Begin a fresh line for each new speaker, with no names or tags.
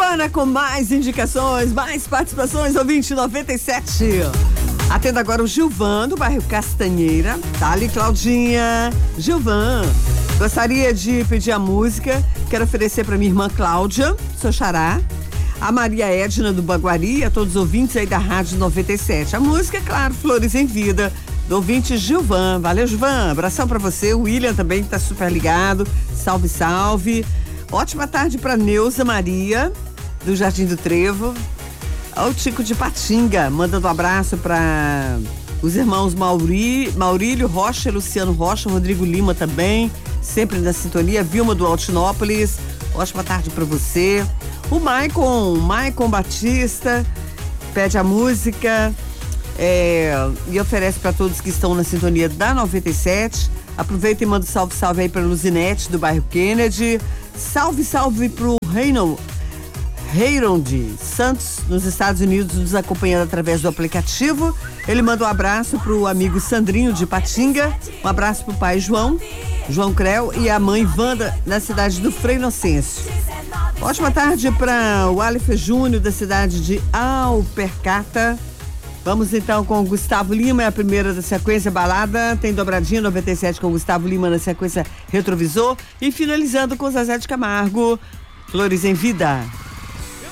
Giovana com mais indicações, mais participações, ouvinte 97. Atendo agora o Gilvan, do bairro Castanheira. Tá ali, Claudinha. Gilvan, gostaria de pedir a música. Quero oferecer para minha irmã Cláudia, seu xará, a Maria Edna do Baguari e a todos os ouvintes aí da Rádio 97. A música, é claro, Flores em Vida, do ouvinte Gilvan. Valeu, Gilvan. Abração pra você. O William também tá super ligado. Salve, salve. Ótima tarde pra Neuza Maria, do Jardim do Trevo. O Tico de Patinga, mandando um abraço pra os irmãos Maurílio Rocha, Luciano Rocha, Rodrigo Lima também, sempre na sintonia. Vilma do Altinópolis. Ótima tarde pra você. O Maicon Batista pede a música e oferece para todos que estão na sintonia da 97. Aproveita e manda um salve aí para Luzinete do bairro Kennedy. Salve pro Heironde Santos, nos Estados Unidos, nos acompanhando através do aplicativo. Ele manda um abraço pro amigo Sandrinho de Patinga. Um abraço pro pai João Creu e a mãe Wanda, na cidade do Frei Inocêncio. Ótima tarde para o Aleph Júnior, da cidade de Alpercata. Vamos então com o Gustavo Lima, é a primeira da sequência balada. Tem dobradinha 97 com o Gustavo Lima na sequência Retrovisor. E finalizando com Zezé de Camargo, Flores em Vida.